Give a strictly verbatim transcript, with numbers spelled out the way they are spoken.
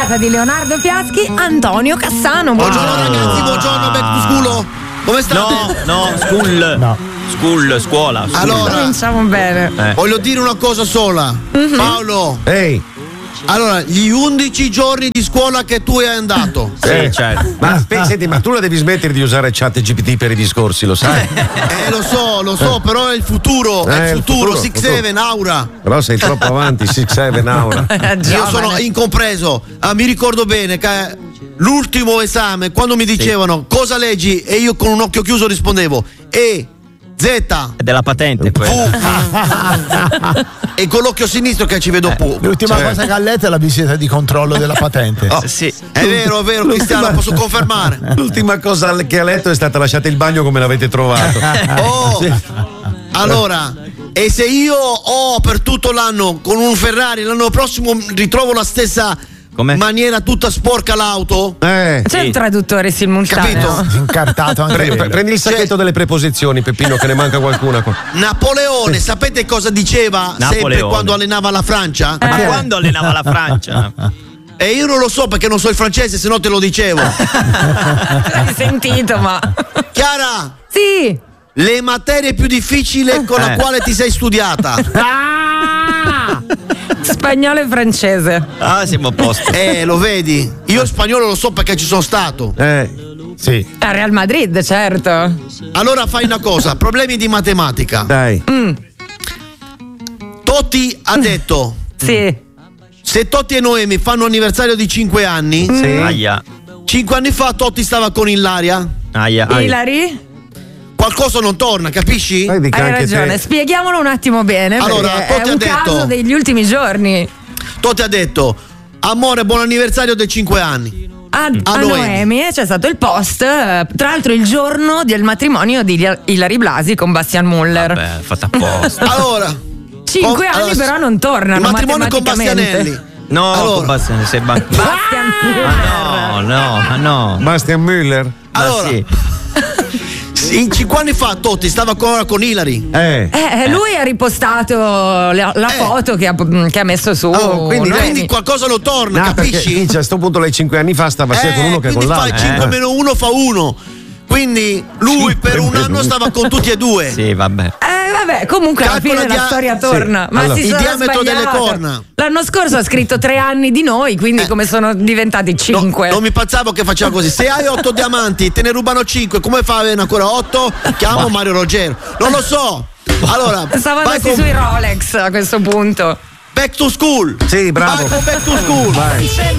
interpretata di Leonardo Fiaschi, Antonio Cassano. Buongiorno ragazzi, buongiorno, back to school. Come state? No, no, school. No. School, scuola. School. Allora, cominciamo bene. Eh. Voglio dire una cosa sola. Mm-hmm. Paolo. Ehi. Allora, gli undici giorni di scuola che tu hai andato. Sì, certo. Ma senti, ma tu la devi smettere di usare chat G P T per i discorsi, lo sai? Eh, lo so, lo so, però è il futuro, Eh, è il il futuro, futuro, Six futuro. Seven, Aura. Però sei troppo avanti, Six Seven, Aura. Io sono incompreso. Ah, mi ricordo bene che l'ultimo esame, quando mi dicevano sì. cosa leggi, e io con un occhio chiuso rispondevo E, Z. È della patente quella. E con l'occhio sinistro che ci vedo P. L'ultima cioè. cosa che ha letto è la visita di controllo della patente. Oh, sì. È vero, è vero, Cristiano, posso confermare. L'ultima cosa che ha letto è stata: lasciate il bagno come l'avete trovato. Oh, sì. Allora, e se io ho per tutto l'anno con un Ferrari, l'anno prossimo ritrovo la stessa Com'è? maniera tutta sporca l'auto? Eh, C'è sì. un traduttore simultaneo. Capito? Incartato anche Pre- pre- prendi il sacchetto cioè, delle preposizioni, Peppino, che ne manca qualcuna qua. Napoleone, sapete cosa diceva Napoleone. sempre quando allenava la Francia? Eh. Ma quando allenava la Francia? E io non lo so perché non so il francese, se no te lo dicevo. L'hai sentito, ma. Chiara? Sì. Le materie più difficili con la eh. quale ti sei studiata? Ah! Spagnolo e francese. Ah, siamo a posto. Eh, lo vedi? Io spagnolo lo so perché ci sono stato. Eh, sì. A Real Madrid, certo. Allora fai una cosa, problemi di matematica. Dai. Mm. Totti ha detto: Sì. se Totti e Noemi fanno anniversario di cinque anni, Sì. Aia. cinque anni fa Totti stava con Ilaria. Aia. Aia. Ilari? Qualcosa non torna, capisci? Hai Hai ragione, te. spieghiamo un attimo bene. Allora, perché Totti è un ha detto- caso degli ultimi giorni. Totti ha detto: amore, buon anniversario dei cinque anni. A, A a Noemi. Noemi c'è stato il post, eh, tra l'altro il giorno del matrimonio di Ila- Ilari Blasi con Bastian Muller. Beh, fatta apposta. Allora, Cinque con- anni allora, però non tornano. il matrimonio con matematicamente. Bastianelli. No, Allora. con Bastian, sei ban- Bastian Ma no, no, ma no. Bastian Müller. Ma Allora. sì. In cinque anni fa Totti stava ancora con Ilari. Eh. Eh, lui ha ripostato la, la Eh. foto che ha, che ha messo su. Oh, quindi, Noemi. quindi qualcosa non torna, No, perché capisci? dice, a sto punto lei cinque anni fa stava sia Eh, con uno che con quindi l'altro. fai cinque meno uno fa uno. Quindi lui per un anno stava con tutti e due. Sì, vabbè. Eh vabbè, comunque alla Calcola fine dia- la storia sì. torna. Ma Allora. si Il sono diametro delle sbagliate. corna. L'anno scorso ha scritto tre anni di noi, quindi Eh. come sono diventati No, cinque? non mi pensavo che faceva così. Se hai otto diamanti, te ne rubano cinque. Come fai a avere ancora otto? Chiamo Mario Ruggero. Non lo so. Allora, Stavo vai andati con sui Rolex a questo punto. Back to School. Sì, bravo. Vai con Back to School. Vai.